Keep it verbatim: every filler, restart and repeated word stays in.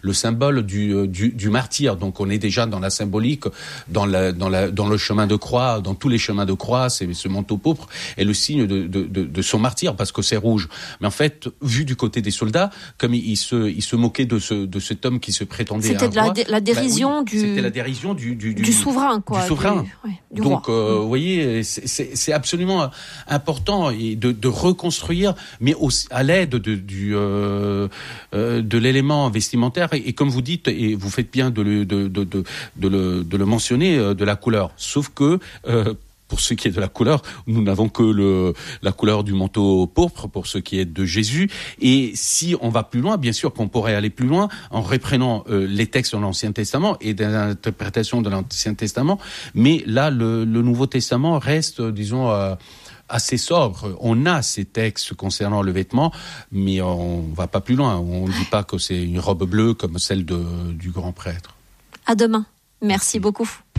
le symbole du, du, du martyr. Donc on est déjà dans la symbolique, dans, la, dans, la, dans le chemin de croix, dans tous les chemins de croix, c'est ce manteau pourpre est le signe de, de, de, de son martyr parce que c'est rouge. Mais en fait, vu du côté des soldats, comme il, il, se, il se moquait de, ce, de cet homme qui se prétendait c'était un de la, roi, dé, la dérision bah oui, du... C'était la dérision du... Du, du, du souverain, quoi. Du souverain. Du, ouais, du Donc, roi. euh, mmh. vous voyez, c'est, c'est, c'est absolument important et de, de reconstruire, mais aussi à l'aide de, du, euh, euh, de l'élément vestimentaire. Et, et comme vous dites, et vous faites bien de le, de, de, de, de le, de le mentionner, euh, de la couleur. Sauf que... Euh, pour ce qui est de la couleur, nous n'avons que le, la couleur du manteau pourpre pour ce qui est de Jésus. Et si on va plus loin, bien sûr qu'on pourrait aller plus loin en reprenant euh, les textes de l'Ancien Testament et de l'interprétation de l'Ancien Testament. Mais là, le, le Nouveau Testament reste, disons, euh, assez sobre. On a ces textes concernant le vêtement, mais on va pas plus loin. On ne dit pas que c'est une robe bleue comme celle de, du grand prêtre. À demain. Merci beaucoup.